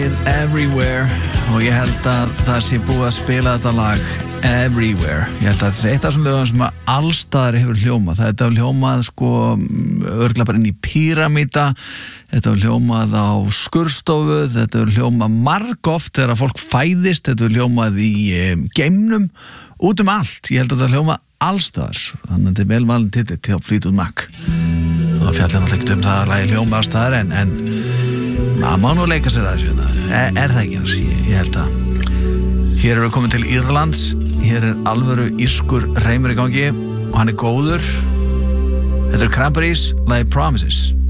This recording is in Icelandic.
Everywhere og ég held að það sé búið að spila þetta lag Everywhere. Ég held að þetta sé eitt af þessum lögum sem allstaðar hefur hljómað. Þetta hefur hljómað örugglega bara inn í píramída, þetta hefur hljómað á skurðstofu, þetta hefur hljómað margoft þegar fólk fæðist, þetta hefur hljómað í geimnum, út allt. Ég held að þetta hljómað allstaðar. Þannig að þetta vel valin titill hjá Fleetwood Mac. Það fjallar náttúrulega ekkert það að lagi hljómað allstaðar en maður má nú leika sér að þessu. Er það ekki hans? Ég held að. Hér erum við komin til Írlands. Hér alvöru írskur reimur í gangi og hann góður. Þetta Cranberries, lagi Promises.